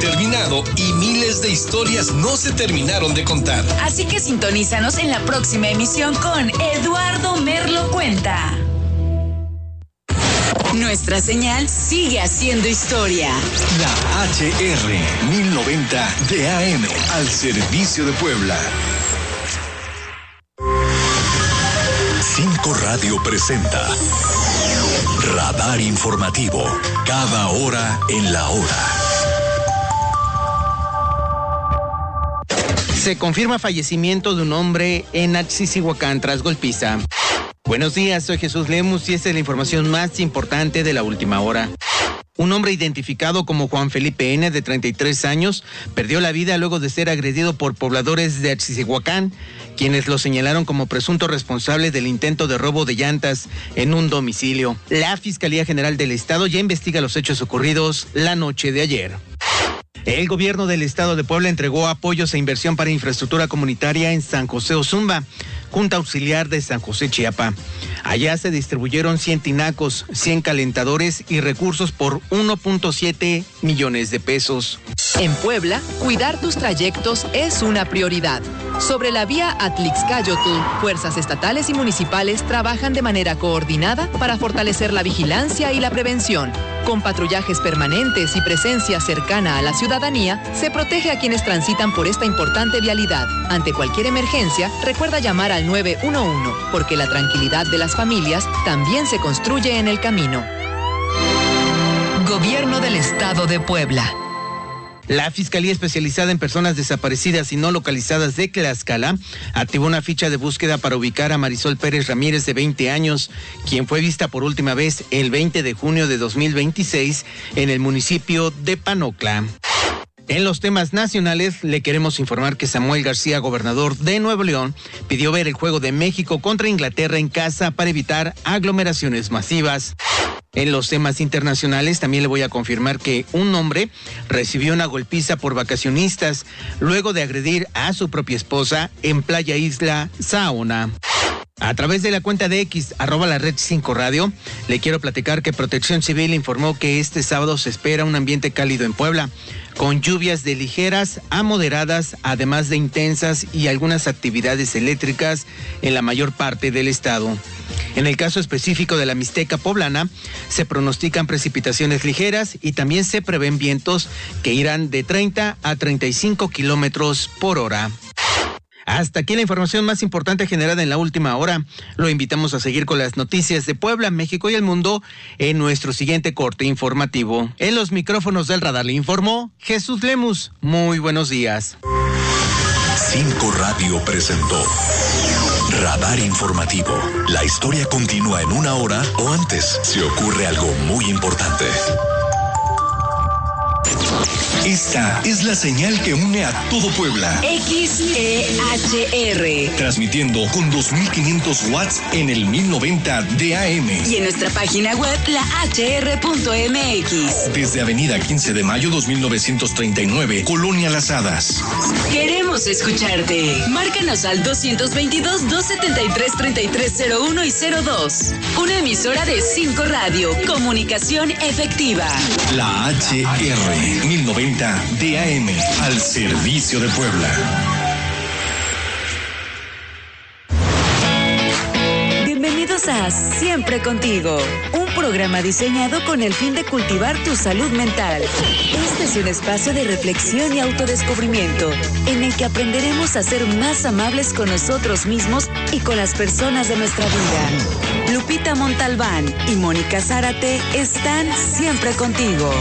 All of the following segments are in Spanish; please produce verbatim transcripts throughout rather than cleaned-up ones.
terminado y miles de historias no se terminaron de contar. Así que sintonízanos en la próxima emisión con Eduardo Merlo Cuenta. Nuestra señal sigue haciendo historia. La H R mil noventa de A M al servicio de Puebla. Cinco Radio presenta Radar Informativo, cada hora en la hora. Se confirma fallecimiento de un hombre en Axixihuacán tras golpiza. Buenos días, soy Jesús Lemus y esta es la información más importante de la última hora. Un hombre identificado como Juan Felipe N., de treinta y tres años, perdió la vida luego de ser agredido por pobladores de Axixihuacán, quienes lo señalaron como presunto responsable del intento de robo de llantas en un domicilio. La Fiscalía General del Estado ya investiga los hechos ocurridos la noche de ayer. El gobierno del estado de Puebla entregó apoyos e inversión para infraestructura comunitaria en San José Ozumba, Junta Auxiliar de San José Chiapa. Allá se distribuyeron cien tinacos, cien calentadores y recursos por uno punto siete millones de pesos. En Puebla, cuidar tus trayectos es una prioridad. Sobre la vía Atlixcáyotl, fuerzas estatales y municipales trabajan de manera coordinada para fortalecer la vigilancia y la prevención. Con patrullajes permanentes y presencia cercana a la ciudadanía, se protege a quienes transitan por esta importante vialidad. Ante cualquier emergencia, recuerda llamar al nueve uno uno, porque la tranquilidad de las familias también se construye en el camino. Gobierno del Estado de Puebla. La Fiscalía Especializada en Personas Desaparecidas y No Localizadas de Tlaxcala activó una ficha de búsqueda para ubicar a Marisol Pérez Ramírez, de veinte años, quien fue vista por última vez el veinte de junio de dos mil veintiséis en el municipio de Panocla. En los temas nacionales, le queremos informar que Samuel García, gobernador de Nuevo León, pidió ver el juego de México contra Inglaterra en casa para evitar aglomeraciones masivas. En los temas internacionales, también le voy a confirmar que un hombre recibió una golpiza por vacacionistas luego de agredir a su propia esposa en Playa Isla Saona. A través de la cuenta de X, arroba la red cinco radio, le quiero platicar que Protección Civil informó que este sábado se espera un ambiente cálido en Puebla, con lluvias de ligeras a moderadas, además de intensas y algunas actividades eléctricas en la mayor parte del estado. En el caso específico de la Mixteca poblana, se pronostican precipitaciones ligeras y también se prevén vientos que irán de treinta a treinta y cinco kilómetros por hora. Hasta aquí la información más importante generada en la última hora. Lo invitamos a seguir con las noticias de Puebla, México y el mundo en nuestro siguiente corte informativo. En los micrófonos del radar le informó Jesús Lemus. Muy buenos días. Cinco Radio presentó Radar Informativo. La historia continúa en una hora o antes si ocurre algo muy importante. Esta es la señal que une a todo Puebla. X E H R. Transmitiendo con dos mil quinientos watts en el mil noventa de A M. Y en nuestra página web, la H R punto M X. Desde Avenida quince de mayo dos mil novecientos treinta y nueve, Colonia Las Hadas. Queremos escucharte. Márcanos al dos dos dos, dos siete tres, tres tres cero uno y cero dos. Una emisora de cinco Radio. Comunicación efectiva. La H R mil noventa de A M al servicio de Puebla. Bienvenidos a Siempre Contigo, un programa diseñado con el fin de cultivar tu salud mental. Este es un espacio de reflexión y autodescubrimiento, en el que aprenderemos a ser más amables con nosotros mismos y con las personas de nuestra vida. Lupita Montalbán y Mónica Zárate están siempre contigo.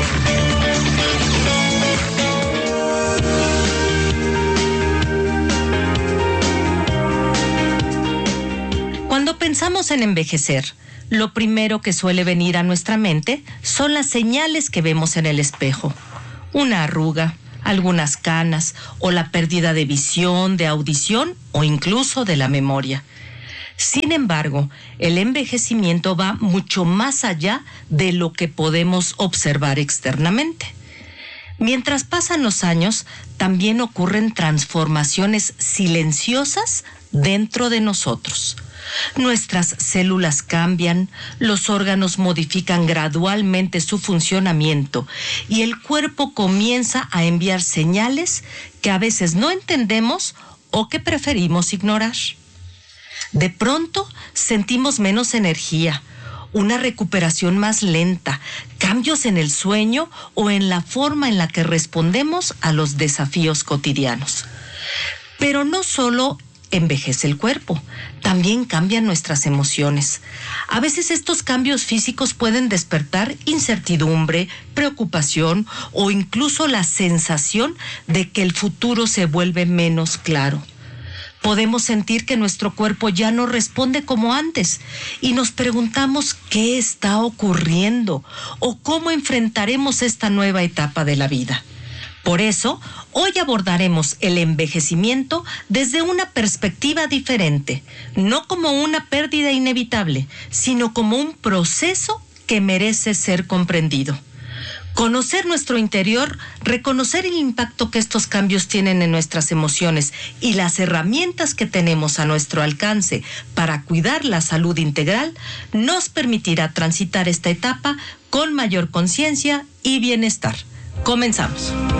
Cuando pensamos en envejecer, lo primero que suele venir a nuestra mente son las señales que vemos en el espejo. Una arruga, algunas canas o la pérdida de visión, de audición o incluso de la memoria. Sin embargo, el envejecimiento va mucho más allá de lo que podemos observar externamente. Mientras pasan los años, también ocurren transformaciones silenciosas dentro de nosotros. Nuestras células cambian, los órganos modifican gradualmente su funcionamiento y el cuerpo comienza a enviar señales que a veces no entendemos o que preferimos ignorar. De pronto sentimos menos energía, una recuperación más lenta, cambios en el sueño o en la forma en la que respondemos a los desafíos cotidianos. Pero no solo envejece el cuerpo, también cambian nuestras emociones. A veces estos cambios físicos pueden despertar incertidumbre, preocupación o incluso la sensación de que el futuro se vuelve menos claro. Podemos sentir que nuestro cuerpo ya no responde como antes y nos preguntamos qué está ocurriendo o cómo enfrentaremos esta nueva etapa de la vida. Por eso, hoy abordaremos el envejecimiento desde una perspectiva diferente, no como una pérdida inevitable, sino como un proceso que merece ser comprendido. Conocer nuestro interior, reconocer el impacto que estos cambios tienen en nuestras emociones y las herramientas que tenemos a nuestro alcance para cuidar la salud integral, nos permitirá transitar esta etapa con mayor conciencia y bienestar. Comenzamos.